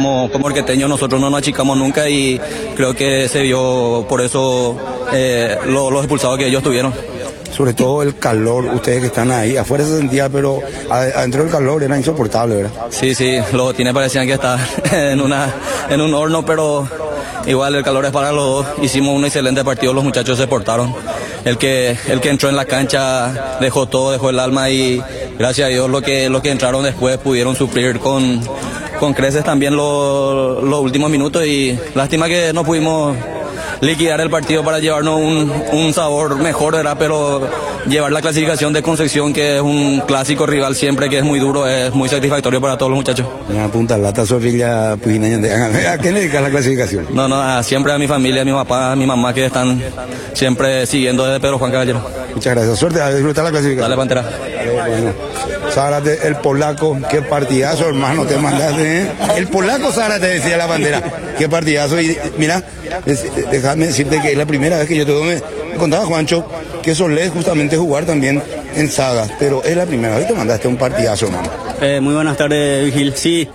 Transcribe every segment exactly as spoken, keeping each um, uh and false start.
como, como orqueteños nosotros no nos achicamos nunca y creo que se vio por eso eh, lo, los expulsados que ellos tuvieron. Sobre todo el calor, ustedes que están ahí, afuera se sentía, pero adentro del calor era insoportable, ¿verdad? Sí, sí, los tiene parecían que estaban en, una, en un horno, pero igual el calor es para los dos. Hicimos un excelente partido, los muchachos se portaron. El que, el que entró en la cancha dejó todo, dejó el alma y gracias a Dios los que, los que entraron después pudieron suplir con, con creces también los, los últimos minutos y lástima que no pudimos liquidar el partido para llevarnos un, un sabor mejor, ¿verdad? Pero llevar la clasificación de Concepción, que es un clásico rival siempre, que es muy duro, es muy satisfactorio para todos los muchachos. Una punta lata, Zorrilla, ¿a qué le dedicas la clasificación? No, no, a, siempre a mi familia, a mi papá, a mi mamá, que están siempre siguiendo desde Pedro Juan Caballero. Muchas gracias, suerte, a disfrutar la clasificación. Dale, Pantera. Bueno, Zárate, el polaco, qué partidazo, hermano, te mandaste, ¿eh? El polaco Zárate, decía la bandera, qué partidazo. Y mira, es, déjame decirte que es la primera vez que yo te me, me contaba Juancho que solés justamente jugar también en sagas, pero es la primera vez que te mandaste un partidazo, hermano. Eh, muy buenas tardes, Vigil. Sí,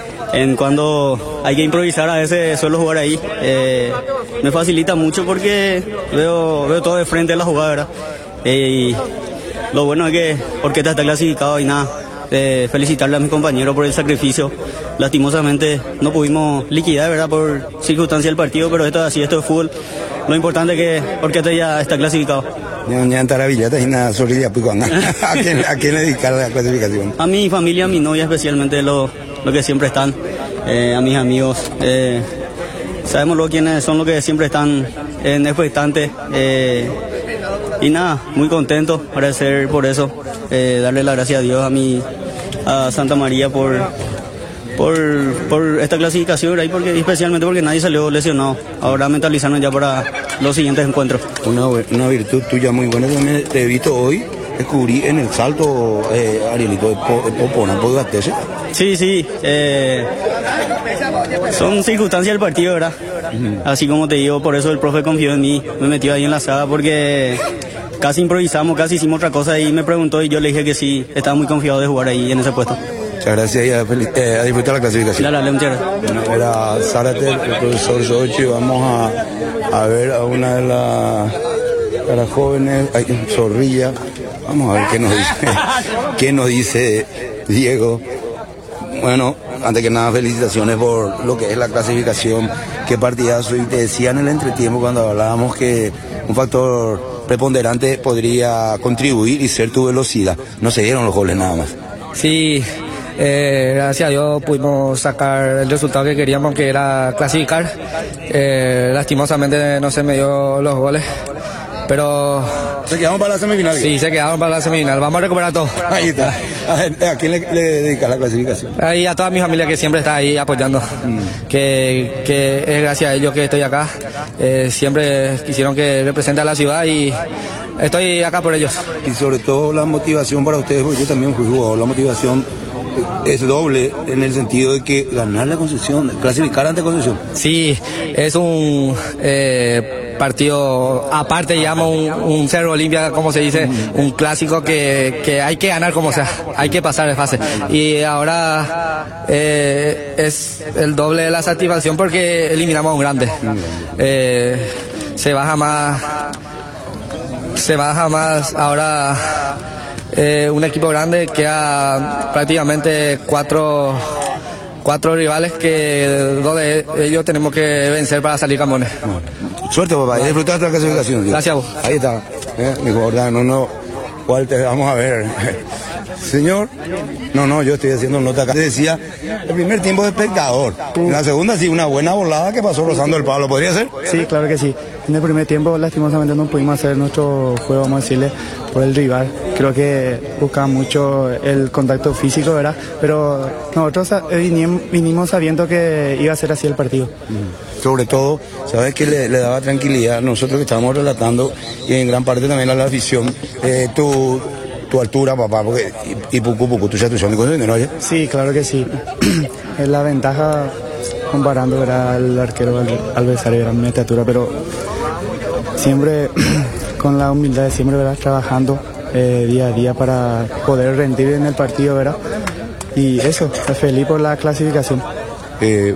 en cuando hay que improvisar a veces suelo jugar ahí. Eh, me facilita mucho porque veo, veo todo de frente de la jugada, ¿verdad? Eh, y lo bueno es que Orquesta está clasificado y nada, eh, felicitarle a mis compañeros por el sacrificio. Lastimosamente no pudimos liquidar, ¿verdad? Por circunstancia del partido, pero esto es así, esto es fútbol. Lo importante es que Orquesta ya está clasificado. Ya en Taravillata y nada, Zorrilla, ¿a quién, a quién le dedicar la clasificación? A mi familia, a mi novia especialmente, lo, lo que siempre están, eh, a mis amigos. Eh, sabemos lo quiénes son los que siempre están en expectante. Eh, y nada, muy contento, agradecer por eso, eh, darle la gracia a Dios, a mi, a Santa María por, por, por esta clasificación, y porque, especialmente porque nadie salió lesionado. Ahora mentalizarnos ya para los siguientes encuentros. Una, una virtud tuya muy buena, también te he visto hoy, descubrí en el salto, eh, Arielito, de Popona, ¿puedo hacerse? Sí, sí, eh, son circunstancias del partido, ¿verdad? Uh-huh. Así como te digo, por eso el profe confió en mí, me metió ahí en la saga porque casi improvisamos, casi hicimos otra cosa y me preguntó y yo le dije que sí, estaba muy confiado de jugar ahí en ese puesto. Muchas gracias y a, eh, a disfrutar la clasificación. Dale, dale, muchas gracias. Bueno, era Zárate, el profesor Sochi, vamos a, a ver a una de las, de las jóvenes, ay, Zorrilla, vamos a ver qué nos dice, qué nos dice Diego. Bueno, antes que nada, felicitaciones por lo que es la clasificación, qué partidazo, y te decía en el entretiempo cuando hablábamos que un factor preponderante podría contribuir y ser tu velocidad, no se dieron los goles nada más. Sí, eh, gracias a Dios pudimos sacar el resultado que queríamos, que era clasificar. Eh, lastimosamente no se me dio los goles, pero... ¿Se quedaron para la semifinal? Sí, se quedaron para la semifinal. Vamos a recuperar todo. Ahí está. ¿A, a quién le, le dedica la clasificación? Ahí a toda mi familia que siempre está ahí apoyando. Mm. Que, que es gracias a ellos que estoy acá. Eh, siempre quisieron que represente a la ciudad y estoy acá por ellos. Y sobre todo la motivación para ustedes, porque yo también fui jugador, la motivación es doble en el sentido de que ganar la Concepción, clasificar ante Concepción. Sí, es un... Eh, partido aparte, llama un, un Cerro Olimpia, como se dice, un clásico que, que hay que ganar como sea, hay que pasar de fase. Y ahora eh, es el doble de la satisfacción porque eliminamos a un grande. Eh, se baja más, se baja más ahora eh, un equipo grande, queda prácticamente cuatro... cuatro rivales que dos de ellos tenemos que vencer para salir campeones. Bueno, suerte, papá, y disfrutar de la clasificación. Tío. Gracias a vos. Ahí está, ¿eh? Mi Jordán, no, no, Walter, vamos a ver. Señor, no, no, yo estoy haciendo nota acá. Te decía, el primer tiempo de espectador. En la segunda sí, una buena volada que pasó rozando el palo, ¿podría ser? Sí, claro que sí. En el primer tiempo, lastimosamente, no pudimos hacer nuestro juego, vamos a decirle, por el rival. Creo que buscaba mucho el contacto físico, ¿verdad? Pero nosotros vinimos sabiendo que iba a ser así el partido. Mm. Sobre todo, ¿sabes qué le, le daba tranquilidad? Nosotros que estábamos relatando, y en gran parte también a la afición, eh, tu, tu altura, papá, porque, y, y Pucu, Pucu, tú ya tú sabes, ¿no? Sí, claro que sí. Es la ventaja comparando, ¿verdad?, al arquero, al adversario, era mi estatura, pero siempre con la humildad de siempre, ¿verdad?, trabajando eh, día a día para poder rendir en el partido, ¿verdad? Y eso, feliz por la clasificación. Eh,